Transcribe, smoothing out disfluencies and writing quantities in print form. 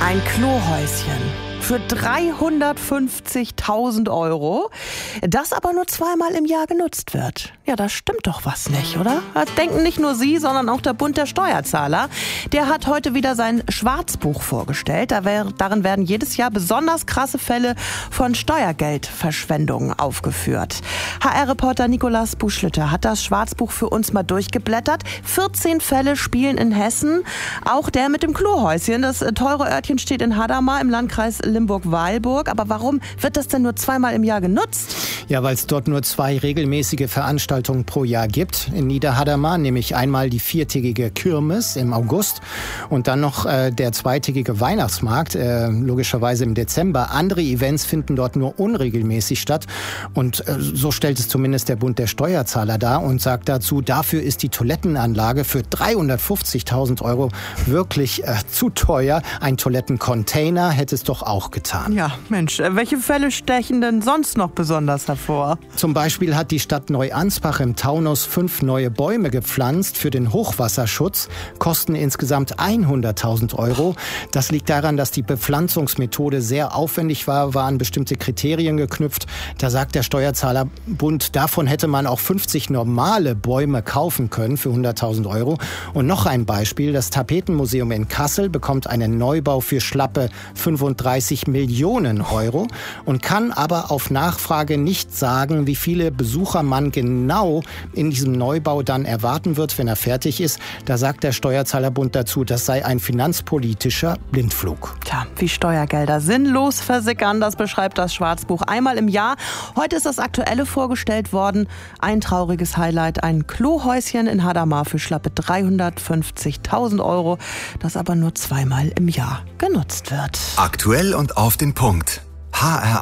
Ein Klohäuschen für 350.000 €, das aber nur zweimal im Jahr genutzt wird. Ja, da stimmt doch was nicht, oder? Das denken nicht nur Sie, sondern auch der Bund der Steuerzahler. Der hat heute wieder sein Schwarzbuch vorgestellt. Darin werden jedes Jahr besonders krasse Fälle von Steuergeldverschwendung aufgeführt. HR-Reporter Nicolas Buschlüter hat das Schwarzbuch für uns mal durchgeblättert. 14 Fälle spielen in Hessen. Auch der mit dem Klohäuschen. Das teure Örtchen steht in Hadamar im Landkreis Limburg-Weilburg. Aber warum wird das denn nur zweimal im Jahr genutzt? Ja, weil es dort nur 2 regelmäßige Veranstaltungen pro Jahr gibt. In Niederhadamar, nämlich einmal die 4-tägige Kirmes im August und dann noch der 2-tägige Weihnachtsmarkt, logischerweise im Dezember. Andere Events finden dort nur unregelmäßig statt. Und so stellt es zumindest der Bund der Steuerzahler dar und sagt dazu, dafür ist die Toilettenanlage für 350.000 € wirklich zu teuer. Ein Toilettencontainer hätte es doch auch getan. Ja, Mensch, welche Fälle stechen denn sonst noch besonders hervor? Zum Beispiel hat die Stadt Neuansbach im Taunus 5 neue Bäume gepflanzt für den Hochwasserschutz, kosten insgesamt 100.000 €. Das liegt daran, dass die Bepflanzungsmethode sehr aufwendig war an bestimmte Kriterien geknüpft. Da sagt der Steuerzahlerbund, davon hätte man auch 50 normale Bäume kaufen können für 100.000 €. Und noch ein Beispiel, das Tapetenmuseum in Kassel bekommt einen Neubau für schlappe 35 Millionen € und kann aber auf Nachfrage nicht sagen, wie viele Besucher man genau in diesem Neubau dann erwarten wird, wenn er fertig ist. Da sagt der Steuerzahlerbund dazu, das sei ein finanzpolitischer Blindflug. Tja, wie Steuergelder sinnlos versickern, das beschreibt das Schwarzbuch einmal im Jahr. Heute ist das Aktuelle vorgestellt worden. Ein trauriges Highlight, ein Klohäuschen in Hadamar für schlappe 350.000 €, das aber nur zweimal im Jahr genutzt wird. Aktuell und auf den Punkt. HR